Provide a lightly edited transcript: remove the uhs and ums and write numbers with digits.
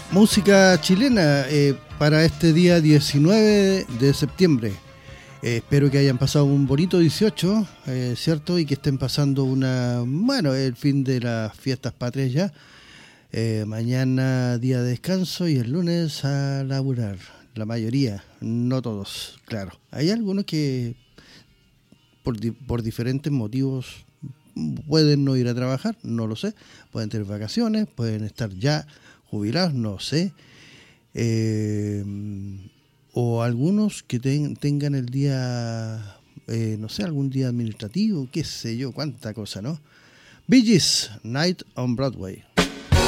Música chilena para este día 19 de septiembre. Espero que hayan pasado un bonito 18, ¿cierto? Y que estén pasando el fin de las fiestas patrias ya. Mañana día de descanso y el lunes a laburar. La mayoría, no todos, claro. Hay algunos que por diferentes motivos pueden no ir a trabajar, no lo sé. Pueden tener vacaciones, pueden estar ya jubilados, no sé. O algunos que tengan el día, no sé, algún día administrativo, qué sé yo, cuánta cosa, ¿no? Bee Gees, Night on Broadway.